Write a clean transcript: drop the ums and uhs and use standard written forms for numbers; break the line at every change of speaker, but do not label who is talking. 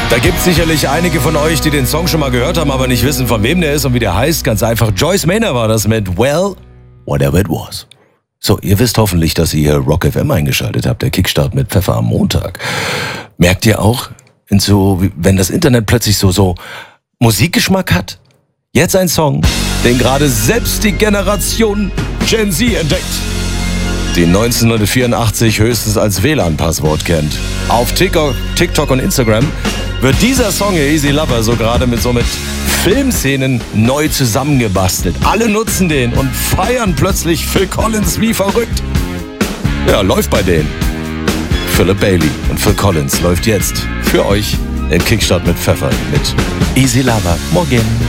Da gibt es sicherlich einige von euch, die den Song schon mal gehört haben, aber nicht wissen, von wem der ist und wie der heißt. Ganz einfach, Joyce Maynard war das mit Well, Whatever It Was. So, ihr wisst hoffentlich, dass ihr hier Rock FM eingeschaltet habt, der Kickstart mit Pfeffer am Montag. Merkt ihr auch, wenn das Internet plötzlich so Musikgeschmack hat? Jetzt ein Song, den gerade selbst die Generation Gen Z entdeckt, die 1984 höchstens als WLAN-Passwort kennt. Auf TikTok und Instagram wird dieser Song hier, Easy Lover, so gerade mit Filmszenen neu zusammengebastelt. Alle nutzen den und feiern plötzlich Phil Collins wie verrückt. Ja, läuft bei denen. Philip Bailey und Phil Collins läuft jetzt für euch im Kickstart mit Pfeffer mit Easy Lover. Morgen.